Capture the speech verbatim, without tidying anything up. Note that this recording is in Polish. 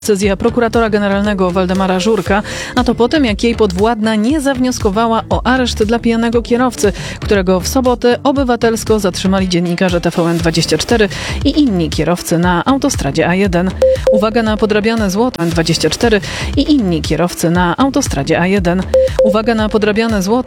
Decyzja prokuratora generalnego Waldemara Żurka, a to po tym, jak jej podwładna nie zawnioskowała o areszt dla pijanego kierowcy, którego w sobotę obywatelsko zatrzymali dziennikarze T V N dwadzieścia cztery i inni kierowcy na autostradzie A jeden. Uwaga na podrabiane złoto dwadzieścia cztery i inni kierowcy na autostradzie A jeden. Uwaga na podrabiane złoto.